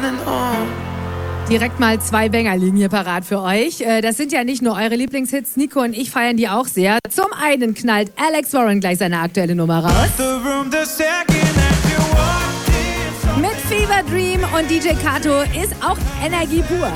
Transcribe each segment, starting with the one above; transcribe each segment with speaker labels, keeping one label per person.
Speaker 1: Direkt mal 2 Banger liegen hier parat für euch. Das sind ja nicht nur eure Lieblingshits. Nico und ich feiern die auch sehr. Zum einen knallt Alex Warren gleich seine aktuelle Nummer raus. Mit Fever Dream und DJ Kato ist auch Energie pur.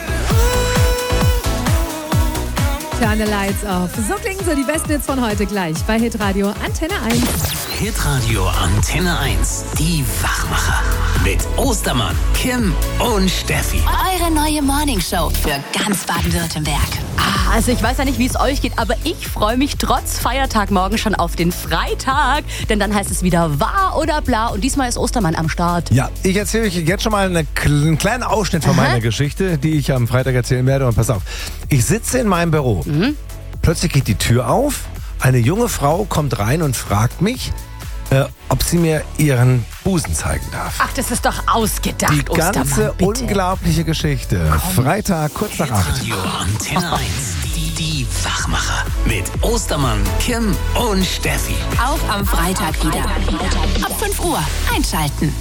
Speaker 1: Turn the lights off. So klingen so die besten Hits von heute gleich bei Hitradio Antenne 1.
Speaker 2: Hitradio Antenne 1. Die Wachmacher. Mit Ostermann, Kim und Steffi.
Speaker 3: Eure neue Morningshow für ganz Baden-Württemberg.
Speaker 4: Also ich weiß ja nicht, wie es euch geht, aber ich freue mich trotz Feiertag morgen schon auf den Freitag. Denn dann heißt es wieder wahr oder bla. Und diesmal ist Ostermann am Start.
Speaker 5: Ja, ich erzähle euch jetzt schon mal einen kleinen Ausschnitt von meiner Geschichte, die ich am Freitag erzählen werde. Und pass auf, ich sitze in meinem Büro. Plötzlich geht die Tür auf. Eine junge Frau kommt rein und fragt mich, ob sie mir ihren Busen zeigen darf.
Speaker 4: Ach, das ist doch ausgedacht,
Speaker 5: Die ganze
Speaker 4: Ostermann, bitte.
Speaker 5: unglaubliche Geschichte. Freitag, kurz nach 8.
Speaker 2: Radio Antenne 1. Die Wachmacher. Mit Ostermann, Kim und Steffi.
Speaker 3: Auch am Freitag wieder. Ab 5 Uhr einschalten.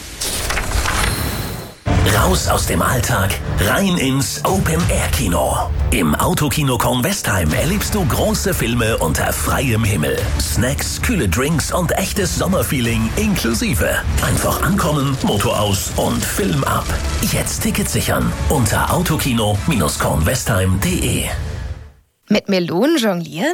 Speaker 6: Raus aus dem Alltag, rein ins Open-Air-Kino. Im Autokino Kornwestheim erlebst du große Filme unter freiem Himmel. Snacks, kühle Drinks und echtes Sommerfeeling inklusive. Einfach ankommen, Motor aus und Film ab. Jetzt Tickets sichern unter autokino-kornwestheim.de.
Speaker 7: Mit Melonen jonglieren?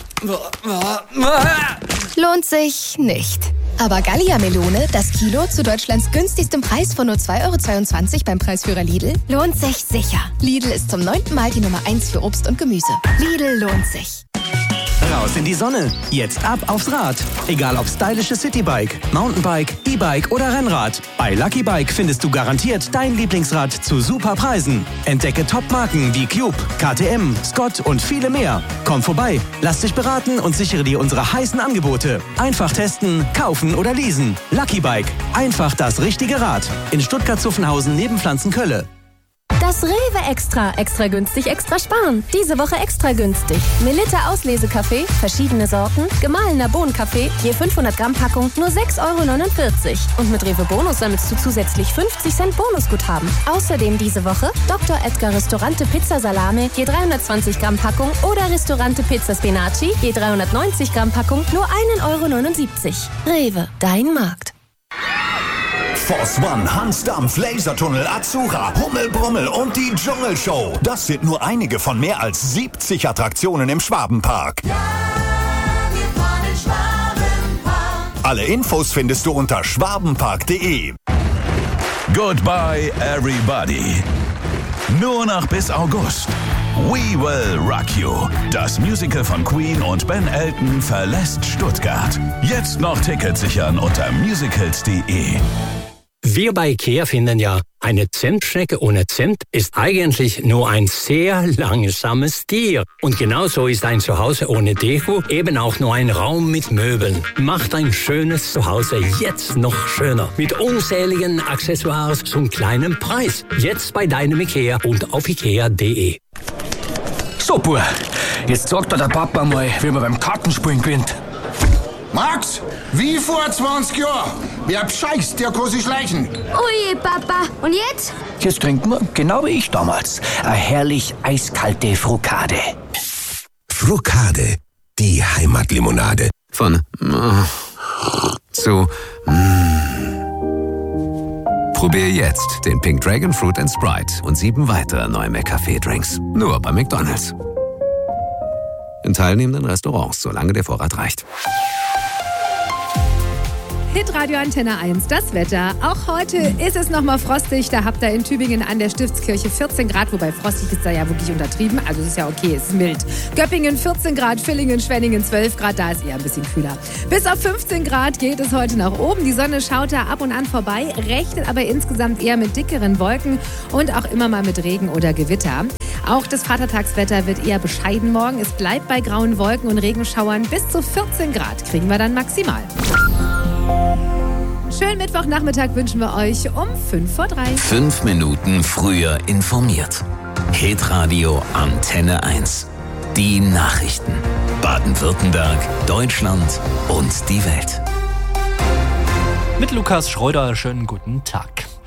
Speaker 7: Lohnt sich nicht. Aber Gallia-Melone, das Kilo zu Deutschlands günstigstem Preis von nur 2,22 € beim Preisführer Lidl, lohnt sich sicher. Lidl ist zum 9. Mal die Nummer 1 für Obst und Gemüse. Lidl lohnt sich.
Speaker 8: Raus in die Sonne. Jetzt ab aufs Rad. Egal ob stylische Citybike, Mountainbike, E-Bike oder Rennrad. Bei Lucky Bike findest du garantiert dein Lieblingsrad zu super Preisen. Entdecke Top-Marken wie Cube, KTM, Scott und viele mehr. Komm vorbei, lass dich beraten und sichere dir unsere heißen Angebote. Einfach testen, kaufen oder leasen. Lucky Bike. Einfach das richtige Rad. In Stuttgart-Zuffenhausen neben Pflanzenkölle.
Speaker 9: Das Rewe Extra. Extra günstig, extra sparen. Diese Woche extra günstig. Melitta Auslesekaffee, verschiedene Sorten, gemahlener Bohnenkaffee, je 500 Gramm Packung, nur 6,49 €. Und mit Rewe Bonus sammelst du zusätzlich 50 Cent Bonusguthaben. Außerdem diese Woche Dr. Edgar Ristorante Pizza Salame, je 320 Gramm Packung oder Ristorante Pizza Spinaci, je 390 Gramm Packung, nur 1,79 €. Rewe, dein Markt.
Speaker 10: Force One, Hansdampf, Lasertunnel, Azura, Hummelbrummel und die Dschungelshow. Das sind nur einige von mehr als 70 Attraktionen im Schwabenpark.
Speaker 11: Ja, wir fahren in Schwabenpark.
Speaker 10: Alle Infos findest du unter schwabenpark.de.
Speaker 12: Goodbye, everybody. Nur noch bis August. We Will Rock You. Das Musical von Queen und Ben Elton verlässt Stuttgart. Jetzt noch Tickets sichern unter musicals.de.
Speaker 13: Wir bei IKEA finden ja, eine Zentschnecke ohne Zent ist eigentlich nur ein sehr langsames Tier. Und genauso ist ein Zuhause ohne Deko eben auch nur ein Raum mit Möbeln. Macht ein schönes Zuhause jetzt noch schöner. Mit unzähligen Accessoires zum kleinen Preis. Jetzt bei deinem IKEA und auf ikea.de.
Speaker 14: So, Bub, jetzt sagt dir der Papa mal, wie man beim Kartenspielen gewinnt.
Speaker 15: Max, wie vor 20 Jahren. Wer bescheißt, der kann sich schleichen.
Speaker 16: Ui, Papa. Und jetzt?
Speaker 14: Jetzt trinken wir, genau wie ich damals, eine herrlich eiskalte Frukade.
Speaker 17: Frukade, die Heimatlimonade. Von zu Probier jetzt den Pink Dragon Fruit & Sprite und 7 weitere neue McCafé-Drinks. Nur bei McDonald's. In teilnehmenden Restaurants, solange der Vorrat reicht.
Speaker 1: Hitradio Antenne 1, das Wetter. Auch heute ist es nochmal frostig. Da habt ihr in Tübingen an der Stiftskirche 14 Grad, wobei frostig ist da ja wirklich untertrieben. Also es ist ja okay, es ist mild. Göppingen 14 Grad, Villingen, Schwenningen 12 Grad, da ist eher ein bisschen kühler. Bis auf 15 Grad geht es heute nach oben. Die Sonne schaut da ab und an vorbei, rechnet aber insgesamt eher mit dickeren Wolken und auch immer mal mit Regen oder Gewitter. Auch das Vatertagswetter wird eher bescheiden morgen. Es bleibt bei grauen Wolken und Regenschauern. Bis zu 14 Grad kriegen wir dann maximal. Schönen Mittwochnachmittag wünschen wir euch um 5:03.
Speaker 2: 5 Minuten früher informiert. Hitradio Antenne 1. Die Nachrichten. Baden-Württemberg, Deutschland und die Welt.
Speaker 18: Mit Lukas Schröder, schönen guten Tag.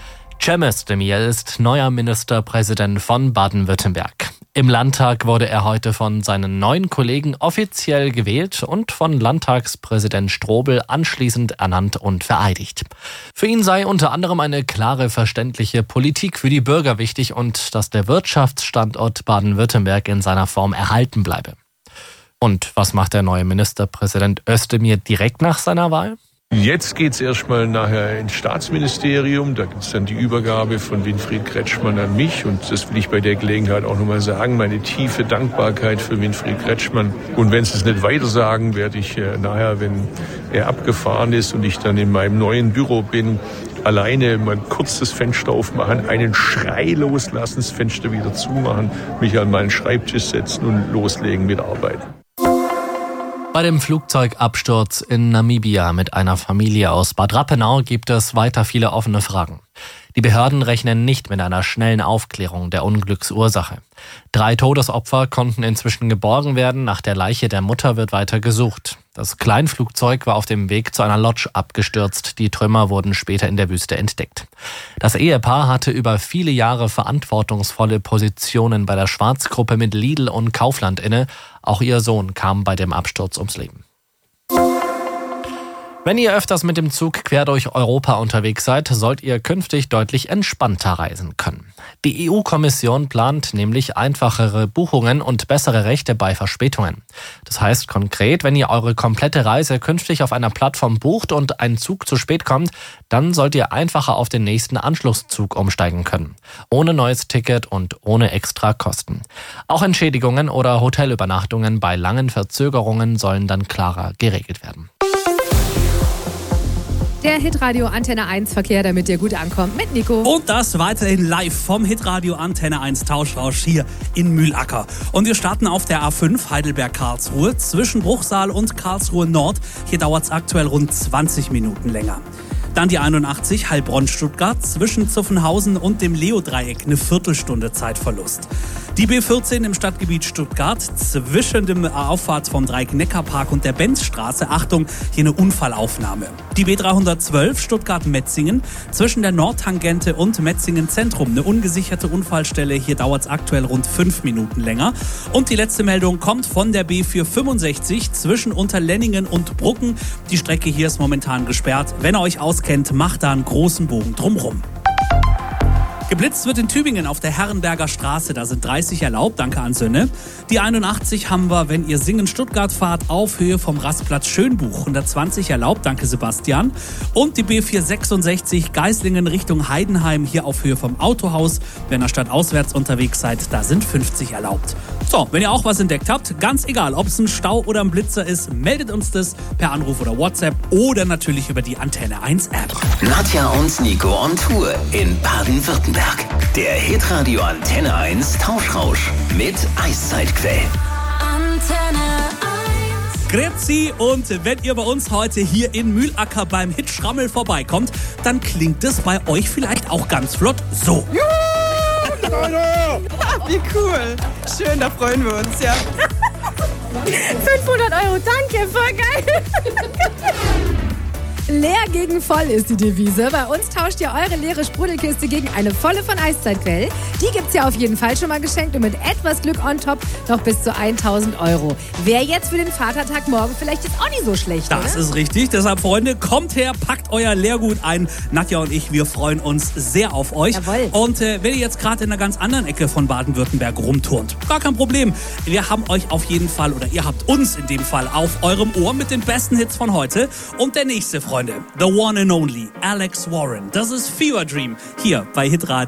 Speaker 18: Cem Özdemir ist neuer Ministerpräsident von Baden-Württemberg. Im Landtag wurde er heute von seinen neuen Kollegen offiziell gewählt und von Landtagspräsident Strobel anschließend ernannt und vereidigt. Für ihn sei unter anderem eine klare, verständliche Politik für die Bürger wichtig und dass der Wirtschaftsstandort Baden-Württemberg in seiner Form erhalten bleibe. Und was macht der neue Ministerpräsident Özdemir direkt nach seiner Wahl?
Speaker 19: Jetzt geht's erstmal nachher ins Staatsministerium. Da gibt's dann die Übergabe von Winfried Kretschmann an mich. Und das will ich bei der Gelegenheit auch nochmal sagen. Meine tiefe Dankbarkeit für Winfried Kretschmann. Und wenn Sie es nicht weiter sagen, werde ich nachher, wenn er abgefahren ist und ich dann in meinem neuen Büro bin, alleine mal kurz das Fenster aufmachen, einen Schrei loslassen, das Fenster wieder zumachen, mich an meinen Schreibtisch setzen und loslegen mit Arbeiten.
Speaker 18: Bei dem Flugzeugabsturz in Namibia mit einer Familie aus Bad Rappenau gibt es weiter viele offene Fragen. Die Behörden rechnen nicht mit einer schnellen Aufklärung der Unglücksursache. 3 Todesopfer konnten inzwischen geborgen werden. Nach der Leiche der Mutter wird weiter gesucht. Das Kleinflugzeug war auf dem Weg zu einer Lodge abgestürzt. Die Trümmer wurden später in der Wüste entdeckt. Das Ehepaar hatte über viele Jahre verantwortungsvolle Positionen bei der Schwarzgruppe mit Lidl und Kaufland inne. Auch ihr Sohn kam bei dem Absturz ums Leben. Wenn ihr öfters mit dem Zug quer durch Europa unterwegs seid, sollt ihr künftig deutlich entspannter reisen können. Die EU-Kommission plant nämlich einfachere Buchungen und bessere Rechte bei Verspätungen. Das heißt konkret, wenn ihr eure komplette Reise künftig auf einer Plattform bucht und ein Zug zu spät kommt, dann sollt ihr einfacher auf den nächsten Anschlusszug umsteigen können. Ohne neues Ticket und ohne extra Kosten. Auch Entschädigungen oder Hotelübernachtungen bei langen Verzögerungen sollen dann klarer geregelt werden.
Speaker 1: Der Hitradio Antenne 1 Verkehr, damit ihr gut ankommt, mit Nico.
Speaker 20: Und das weiterhin live vom Hitradio Antenne 1 Tauschrausch hier in Mühlacker. Und wir starten auf der A5 Heidelberg-Karlsruhe zwischen Bruchsal und Karlsruhe Nord. Hier dauert es aktuell rund 20 Minuten länger. Dann die 81 Heilbronn-Stuttgart zwischen Zuffenhausen und dem Leo-Dreieck, eine Viertelstunde Zeitverlust. Die B14 im Stadtgebiet Stuttgart zwischen dem Auffahrt vom Dreieck-Neckar-Park und der Benzstraße. Achtung, hier eine Unfallaufnahme. Die B312 Stuttgart-Metzingen zwischen der Nordtangente und Metzingen Zentrum. Eine ungesicherte Unfallstelle. Hier dauert es aktuell rund 5 Minuten länger. Und die letzte Meldung kommt von der B465 zwischen Unterlenningen und Brucken. Die Strecke hier ist momentan gesperrt. Wenn ihr euch auskennt, macht da einen großen Bogen drumrum. Geblitzt wird in Tübingen auf der Herrenberger Straße, da sind 30 erlaubt, danke an Sönne. Die 81 haben wir, wenn ihr Singen-Stuttgart fahrt, auf Höhe vom Rastplatz Schönbuch, 120 erlaubt, danke Sebastian. Und die B466 Geislingen Richtung Heidenheim, hier auf Höhe vom Autohaus. Wenn ihr stadtauswärts unterwegs seid, da sind 50 erlaubt. So, wenn ihr auch was entdeckt habt, ganz egal, ob es ein Stau oder ein Blitzer ist, meldet uns das per Anruf oder WhatsApp oder natürlich über die Antenne 1 App.
Speaker 2: Nadja und Nico on Tour in Baden-Württemberg. Der Hitradio Antenne 1 Tauschrausch mit Eiszeitquell.
Speaker 20: Antenne 1. Grüezi, und wenn ihr bei uns heute hier in Mühlacker beim Hitschrammel vorbeikommt, dann klingt es bei euch vielleicht auch ganz flott so.
Speaker 21: Wie cool. Schön, da freuen wir uns, ja.
Speaker 1: 500 €, danke, voll geil. Leer gegen voll ist die Devise. Bei uns tauscht ihr eure leere Sprudelkiste gegen eine volle von Eiszeitquell. Die gibt's ja auf jeden Fall schon mal geschenkt und mit etwas Glück on top noch bis zu 1.000 €. Wäre jetzt für den Vatertag morgen vielleicht jetzt auch nicht so schlecht,
Speaker 20: Das
Speaker 1: oder?
Speaker 20: ist richtig. Deshalb, Freunde, kommt her, packt euer Leergut ein. Nadja und ich, wir freuen uns sehr auf euch.
Speaker 1: Jawohl.
Speaker 20: Und wenn ihr jetzt gerade in einer ganz anderen Ecke von Baden-Württemberg rumturnt, gar kein Problem. Wir haben euch auf jeden Fall, oder ihr habt uns in dem Fall auf eurem Ohr mit den besten Hits von heute. Und der nächste, Freunde, the one and only Alex Warren. Das ist Fever Dream hier bei Hitradio.